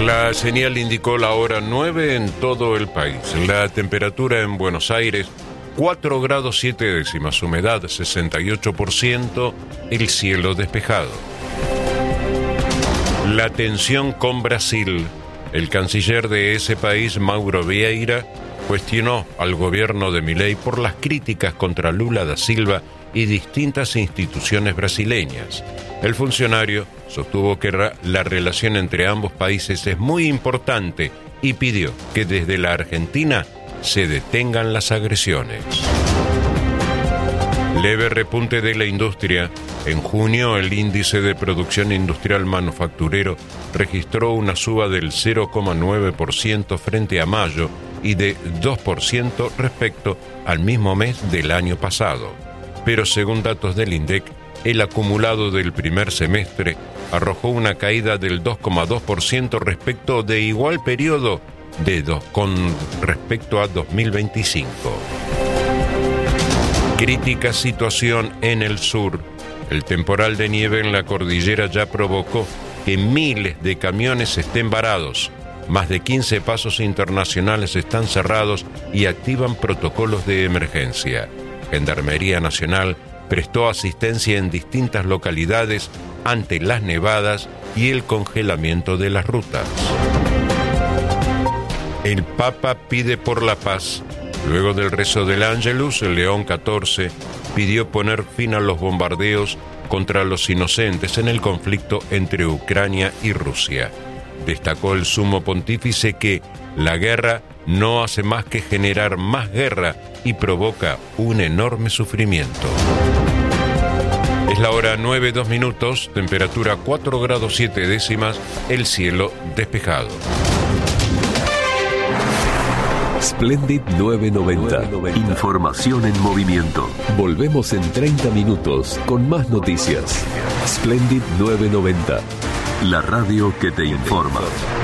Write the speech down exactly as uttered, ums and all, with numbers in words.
La señal indicó la hora nueve en todo el país. La temperatura en Buenos Aires, cuatro grados siete décimas, humedad sesenta y ocho por ciento, el cielo despejado. La tensión con Brasil. El canciller de ese país, Mauro Vieira, cuestionó al gobierno de Milei por las críticas contra Lula da Silva y distintas instituciones brasileñas. El funcionario sostuvo que la relación entre ambos países es muy importante y pidió que desde la Argentina se detengan las agresiones. Leve repunte de la industria. En junio, el índice de producción industrial manufacturero registró una suba del cero coma nueve por ciento frente a mayo y de dos por ciento respecto al mismo mes del año pasado. Pero según datos del INDEC, el acumulado del primer semestre arrojó una caída del dos coma dos por ciento respecto de igual periodo de dos, con respecto a dos mil veinticinco. Crítica situación en el sur. El temporal de nieve en la cordillera ya provocó que miles de camiones estén varados. Más de quince pasos internacionales están cerrados y activan protocolos de emergencia. Gendarmería Nacional prestó asistencia en distintas localidades ante las nevadas y el congelamiento de las rutas. El Papa pide por la paz. Luego del rezo del Ángelus, el León catorce pidió poner fin a los bombardeos contra los inocentes en el conflicto entre Ucrania y Rusia. Destacó el sumo pontífice que la guerra no hace más que generar más guerra y provoca un enorme sufrimiento. Es la hora nueve, dos minutos, temperatura cuatro grados siete décimas, el cielo despejado. Splendid nueve noventa. Información en movimiento. Volvemos en treinta minutos con más noticias. Splendid nueve noventa. La radio que te informa.